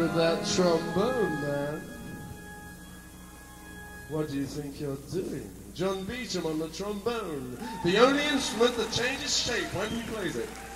with that trombone, man? What do you think you're doing? John Beecham on the trombone, the only instrument that changes shape when he plays it.